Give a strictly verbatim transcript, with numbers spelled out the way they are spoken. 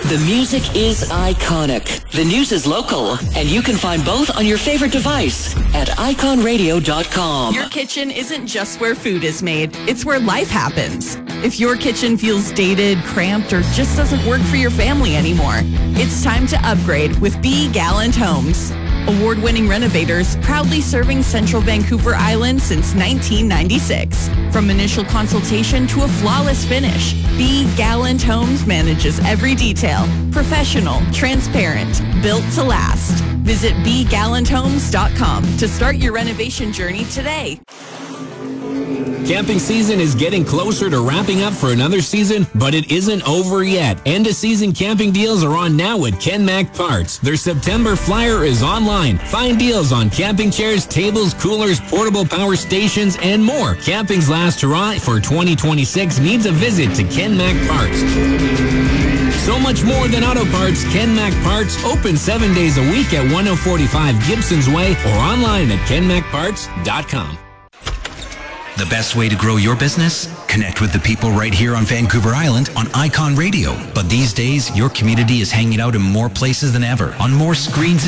The music is iconic. The news is local. And you can find both on your favorite device at icon radio dot com. Your kitchen isn't just where food is made. It's where life happens. If your kitchen feels dated, cramped, or just doesn't work for your family anymore, it's time to upgrade with B. Gallant Homes. Award-winning renovators proudly serving Central Vancouver Island since nineteen ninety-six. From initial consultation to a flawless finish, B. Gallant Homes manages every detail. Professional, transparent, built to last. Visit b gallant homes dot com to start your renovation journey today. Camping season is getting closer to wrapping up for another season, but it isn't over yet. End-of-season camping deals are on now at Kenmac Parts. Their September flyer is online. Find deals on camping chairs, tables, coolers, portable power stations, and more. Camping's last hurrah for twenty twenty-six needs a visit to Kenmac Parts. So much more than auto parts, Kenmac Parts, open seven days a week at ten forty-five Gibson's Way or online at ken mac parts dot com. The best way to grow your business? Connect with the people right here on Vancouver Island on Icon Radio. But these days, your community is hanging out in more places than ever, on more screens